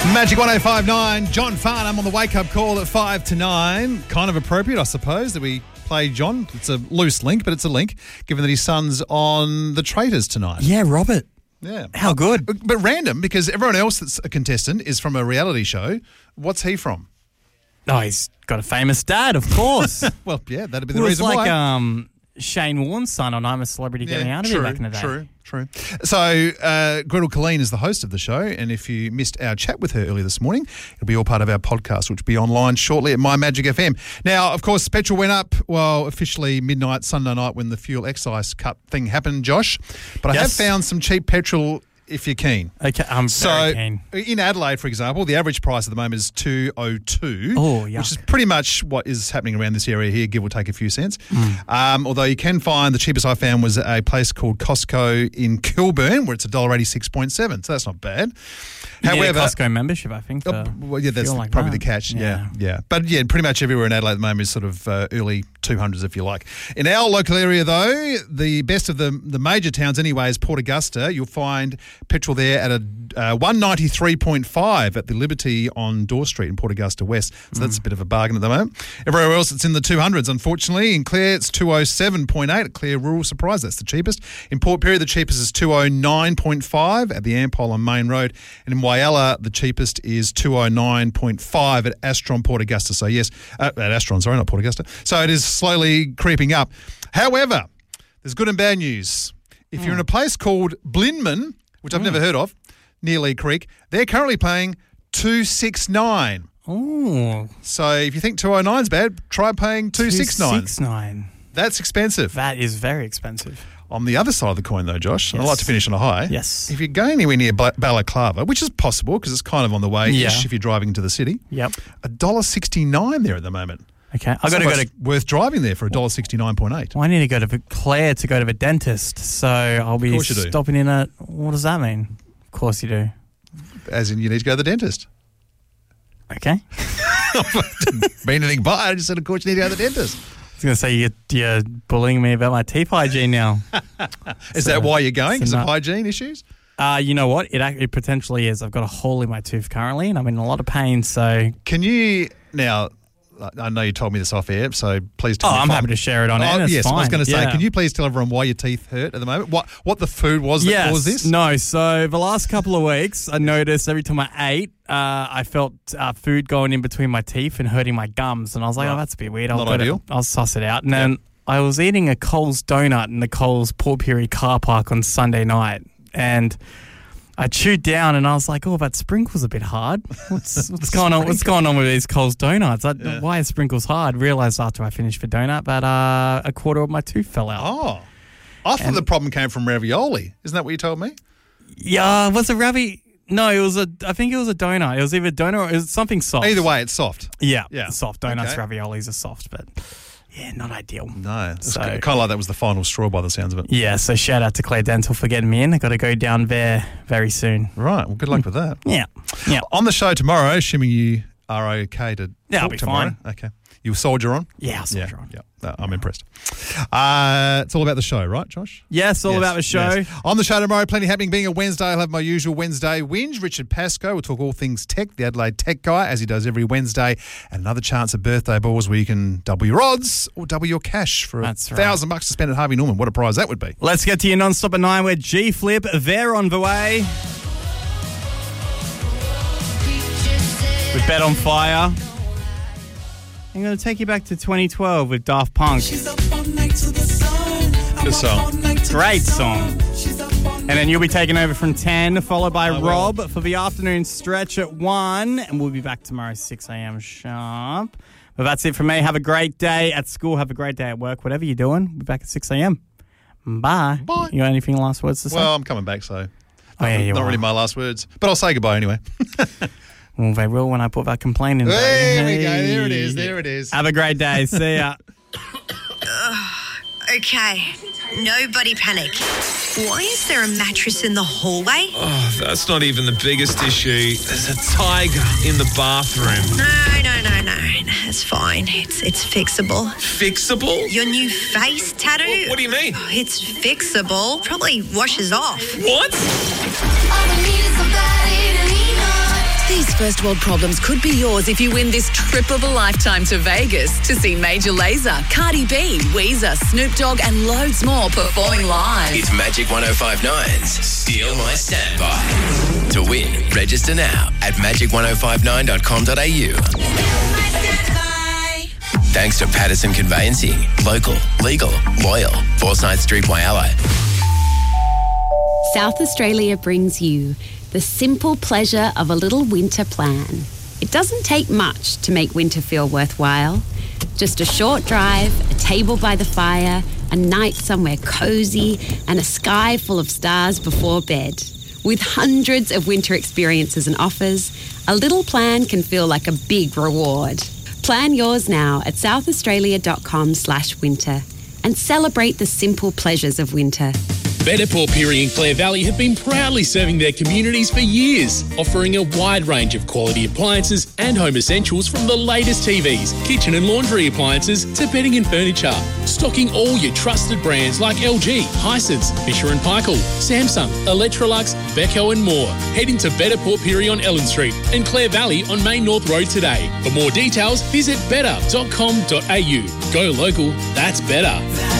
Magic 105.9, John Farnham on the wake-up call at 5 to 9. Kind of appropriate, I suppose, that we play John. It's a loose link, but it's a link, given that his son's on The Traitors tonight. Yeah, Robert. Yeah. How good. But random, because everyone else that's a contestant is from a reality show. What's he from? Oh, he's got a famous dad, of course. Well, yeah, that'd be the It was reason like why. Shane Warne's son on I'm a Celebrity Getting Out of It back in the day. True. So, Gretel Colleen is the host of the show, and if you missed our chat with her earlier this morning, it'll be all part of our podcast, which will be online shortly at My Magic FM. Now, of course, petrol went up, officially midnight Sunday night when the fuel excise cut thing happened, Josh. But I have found some cheap petrol if you're keen. Okay, I'm very keen. In Adelaide, for example, the average price at the moment is $2.02, which is pretty much what is happening around this area here, give or take a few cents. Although you can find, the cheapest I found was a place called Costco in Kilburn, where it's $1.86.7, so that's not bad. However, Costco membership, I think. That's like probably the catch. Yeah. But yeah, pretty much everywhere in Adelaide at the moment is sort of early 200s, if you like. In our local area, though, the best of the major towns anyway is Port Augusta. You'll find petrol there at a 193.5 at the Liberty on Door Street in Port Augusta West. So that's a bit of a bargain at the moment. Everywhere else, it's in the 200s, unfortunately. In Clare, it's 207.8 at Clare Rural Surprise. That's the cheapest. In Port Pirie, the cheapest is 209.5 at the Ampol on Main Road. And in Whyalla, the cheapest is 209.5 at Astron, Port Augusta. So yes, at Astron, sorry, not Port Augusta. So it is slowly creeping up. However, there's good and bad news. If you're in a place called Blinman, which I've never heard of, near Lee Creek, they're currently paying $269. Oh. So if you think 209 is bad, try paying $269. That's expensive. That is very expensive. On the other side of the coin, though, Josh, and I like to finish on a high. Yes. If you're going anywhere near Balaclava, which is possible because it's kind of on the way-ish if you're driving into the city. Yep. $1.69 there at the moment. Okay. I've got to go to... worth driving there for $1.69.8. Well, I need to go to Clare to go to the dentist, so I'll be stopping in at... What does that mean? Of course you do. As in you need to go to the dentist. Okay. Didn't mean anything by it. I just said, of course, you need to go to the dentist. I was going to say you're bullying me about my teeth hygiene now. Is that why you're going? Because of hygiene issues? You know what? It potentially is. I've got a hole in my tooth currently, and I'm in a lot of pain, so... Can you... Now... I know you told me this off air, so please tell me. I'm happy to share it on air. Yes, fine. I was going to say, can you please tell everyone why your teeth hurt at the moment? What the food was that caused this? No, so the last couple of weeks, I noticed every time I ate, I felt food going in between my teeth and hurting my gums, and I was like, that's a bit weird. Not ideal. I'll suss it out. And then I was eating a Coles donut in the Coles Port Pirie car park on Sunday night, and I chewed down and I was like, that sprinkle's a bit hard. What's going on? What's going on with these Coles donuts? Why are sprinkles hard? Realised after I finished the donut that a quarter of my tooth fell out. Oh. I thought the problem came from ravioli. Isn't that what you told me? Yeah, was it ravi? No, I think it was a donut. It was either a donut or it was something soft. Either way, it's soft. Yeah. Soft. Donuts, raviolis are soft, but... yeah, not ideal. No. So, kind of like that was the final straw by the sounds of it. Yeah, so shout out to Clare Dental for getting me in. I've got to go down there very soon. Right, well, good luck with that. Yeah. On the show tomorrow, assuming you are okay to I'll be tomorrow. Fine. Okay. You soldier on? Yeah, I'll soldier on. Yeah. I'm impressed. It's all about the show, right, Josh? Yes, all about the show. Yes. On the show tomorrow, plenty happening. Being a Wednesday, I'll have my usual Wednesday whinge. Richard Pascoe will talk all things tech, the Adelaide tech guy, as he does every Wednesday. And another chance at birthday balls where you can double your odds or double your cash for $1,000 to spend at Harvey Norman. What a prize that would be. Let's get to your non-stop at 9 with G-Flip. They're on the way. With Bet on Fire. I'm going to take you back to 2012 with Daft Punk. Good song. Great song. And then you'll be taking over from 10, followed by Rob for the afternoon stretch at 1. And we'll be back tomorrow 6 a.m. sharp. But that's it from me. Have a great day at school. Have a great day at work. Whatever you're doing, we'll be back at 6 a.m. Bye. Bye. You got anything last words to say? Well, I'm coming back, so not really my last words. But I'll say goodbye anyway. Well, they will when I put that complaining. There we go. There it is. Have a great day. See ya. Okay, nobody panic. Why is there a mattress in the hallway? Oh, that's not even the biggest issue. There's a tiger in the bathroom. No. It's fine. It's fixable. Fixable? Your new face tattoo? What do you mean? Oh, it's fixable. Probably washes off. What? These first world problems could be yours if you win this trip of a lifetime to Vegas to see Major Lazer, Cardi B, Weezer, Snoop Dogg and loads more performing live. It's Magic 105.9's Steal My Standby. To win, register now at magic105.9.com.au. Thanks to Patterson Conveyancing. Local, legal, loyal. Forsyth Street, Whyalla. South Australia brings you the simple pleasure of a little winter plan. It doesn't take much to make winter feel worthwhile. Just a short drive, a table by the fire, a night somewhere cozy, and a sky full of stars before bed. With hundreds of winter experiences and offers, a little plan can feel like a big reward. Plan yours now at southaustralia.com/winter and celebrate the simple pleasures of winter. Better Port Pirie and Clare Valley have been proudly serving their communities for years, offering a wide range of quality appliances and home essentials from the latest TVs, kitchen and laundry appliances to bedding and furniture. Stocking all your trusted brands like LG, Hisense, Fisher & Paykel, Samsung, Electrolux, Beko and more. Head into Better Port Pirie on Ellen Street and Clare Valley on Main North Road today. For more details, visit better.com.au. Go local, that's better.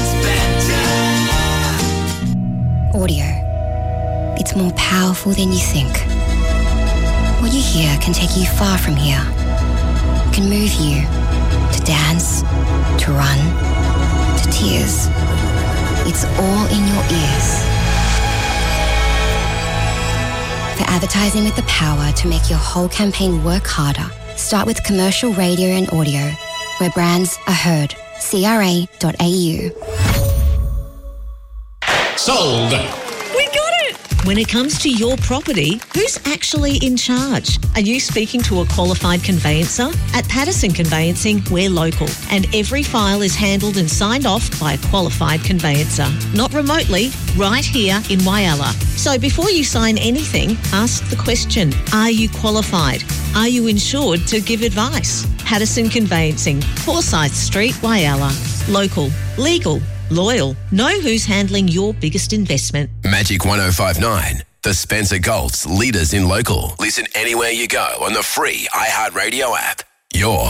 Audio. It's more powerful than you think. What you hear can take you far from here. It can move you to dance, to run, to tears. It's all in your ears. For advertising with the power to make your whole campaign work harder, start with commercial radio and audio, where brands are heard. CRA.au. Sold. We got it! When it comes to your property, who's actually in charge? Are you speaking to a qualified conveyancer? At Patterson Conveyancing, we're local, and every file is handled and signed off by a qualified conveyancer. Not remotely, right here in Whyalla. So before you sign anything, ask the question, are you qualified? Are you insured to give advice? Patterson Conveyancing, Forsyth Street, Whyalla. Local, legal, loyal. Know who's handling your biggest investment. Magic 105.9, the Spencer Golf's leaders in local. Listen anywhere you go on the free iHeartRadio app. Your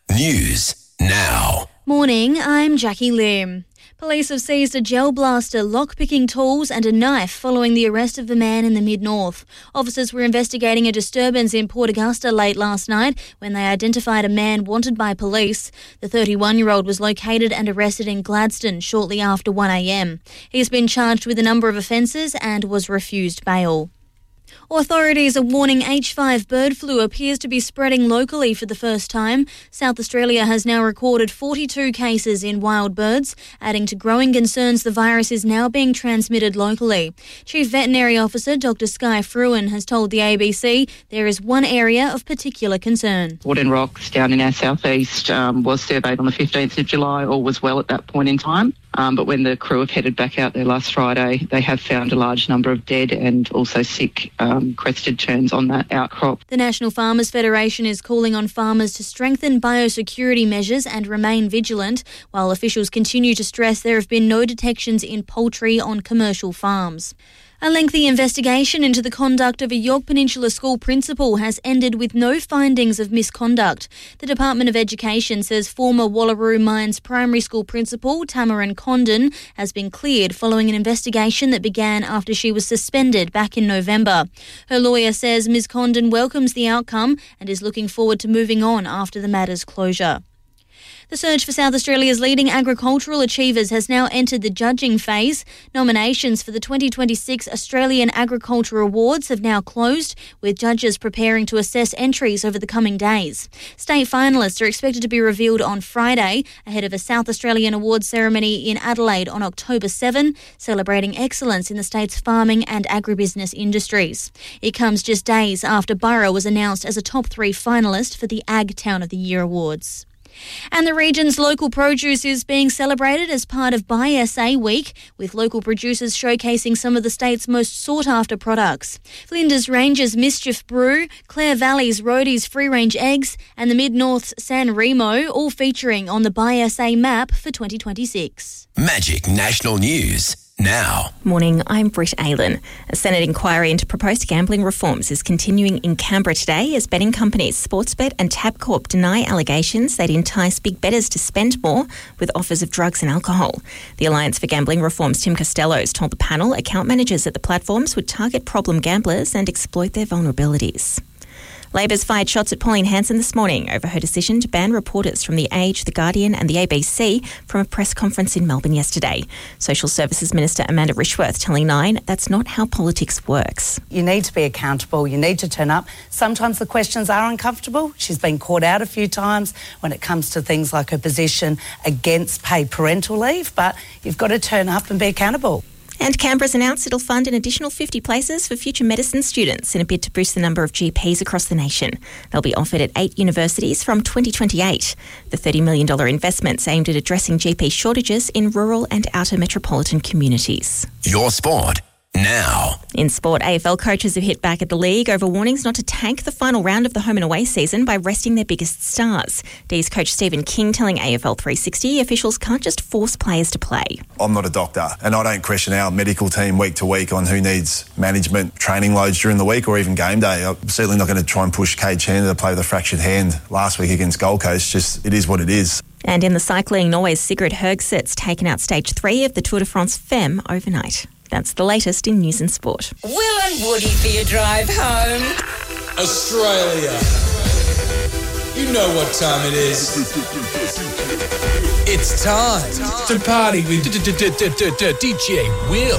news now. Morning, I'm Jackie Lim. Police have seized a gel blaster, lock-picking tools and a knife following the arrest of the man in the mid-north. Officers were investigating a disturbance in Port Augusta late last night when they identified a man wanted by police. The 31-year-old was located and arrested in Gladstone shortly after 1 a.m. He has been charged with a number of offences and was refused bail. Authorities are warning H5 bird flu appears to be spreading locally for the first time. South Australia has now recorded 42 cases in wild birds, adding to growing concerns the virus is now being transmitted locally. Chief Veterinary Officer Dr Sky Fruin has told the ABC there is one area of particular concern. Warden Rocks down in our southeast was surveyed on the 15th of July. All was well at that point in time. But when the crew have headed back out there last Friday, they have found a large number of dead and also sick crested terns on that outcrop. The National Farmers Federation is calling on farmers to strengthen biosecurity measures and remain vigilant, while officials continue to stress there have been no detections in poultry on commercial farms. A lengthy investigation into the conduct of a York Peninsula school principal has ended with no findings of misconduct. The Department of Education says former Wallaroo Mines primary school principal Tamarin Condon has been cleared following an investigation that began after she was suspended back in November. Her lawyer says Ms Condon welcomes the outcome and is looking forward to moving on after the matter's closure. The search for South Australia's leading agricultural achievers has now entered the judging phase. Nominations for the 2026 Australian Agriculture Awards have now closed, with judges preparing to assess entries over the coming days. State finalists are expected to be revealed on Friday, ahead of a South Australian Awards ceremony in Adelaide on October 7, celebrating excellence in the state's farming and agribusiness industries. It comes just days after Burra was announced as a top 3 finalist for the Ag Town of the Year Awards. And the region's local produce is being celebrated as part of Buy SA Week, with local producers showcasing some of the state's most sought-after products. Flinders Range's Mischief Brew, Clare Valley's Roadie's Free-Range Eggs and the Mid-North's San Remo, all featuring on the Buy SA map for 2026. Magic National News. now. Morning, I'm Britt Aylan. A Senate inquiry into proposed gambling reforms is continuing in Canberra today as betting companies Sportsbet and Tabcorp deny allegations they'd entice big bettors to spend more with offers of drugs and alcohol. The Alliance for Gambling Reform's Tim Costello told the panel account managers at the platforms would target problem gamblers and exploit their vulnerabilities. Labor's fired shots at Pauline Hanson this morning over her decision to ban reporters from The Age, The Guardian and the ABC from a press conference in Melbourne yesterday. Social Services Minister Amanda Rishworth telling Nine that's not how politics works. You need to be accountable. You need to turn up. Sometimes the questions are uncomfortable. She's been caught out a few times when it comes to things like her position against paid parental leave, but you've got to turn up and be accountable. And Canberra's announced it'll fund an additional 50 places for future medicine students in a bid to boost the number of GPs across the nation. They'll be offered at 8 universities from 2028. The $30 million investment's aimed at addressing GP shortages in rural and outer metropolitan communities. Your sport now. In sport, AFL coaches have hit back at the league over warnings not to tank the final round of the home and away season by resting their biggest stars. D's coach Stephen King telling AFL 360 officials can't just force players to play. I'm not a doctor and I don't question our medical team week to week on who needs management training loads during the week or even game day. I'm certainly not going to try and push Cade Chandler to play with a fractured hand last week against Gold Coast. Just, it is what it is. And in the cycling, Norway's Sigrid Hergseth's taken out stage 3 of the Tour de France Femme overnight. That's the latest in news and sport. Will and Woody for your drive home. Australia. You know what time it is. It's time to party with DJ Will.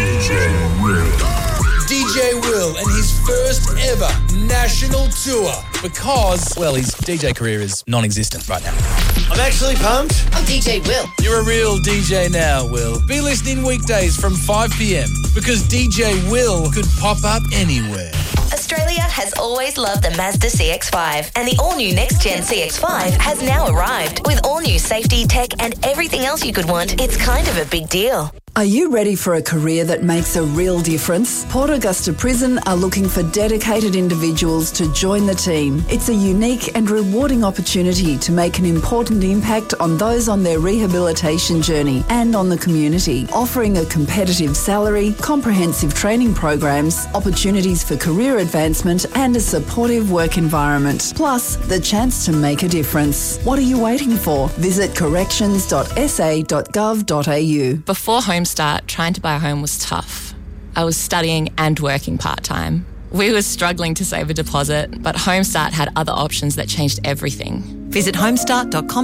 DJ Will and his first ever national tour because, well, his DJ career is non-existent right now. I'm actually pumped. I'm DJ Will. You're a real DJ now, Will. Be listening weekdays from 5 p.m. because DJ Will could pop up anywhere. Australia has always loved the Mazda CX-5 and the all-new next-gen CX-5 has now arrived. With all-new safety, tech and everything else you could want, it's kind of a big deal. Are you ready for a career that makes a real difference? Port Augusta Prison are looking for dedicated individuals to join the team. It's a unique and rewarding opportunity to make an important impact on those on their rehabilitation journey and on the community, offering a competitive salary, comprehensive training programs, opportunities for career advancement and a supportive work environment. Plus, the chance to make a difference. What are you waiting for? Visit corrections.sa.gov.au. Before Homestart, trying to buy a home was tough. I was studying and working part-time. We were struggling to save a deposit, but Homestart had other options that changed everything. Visit homestart.com.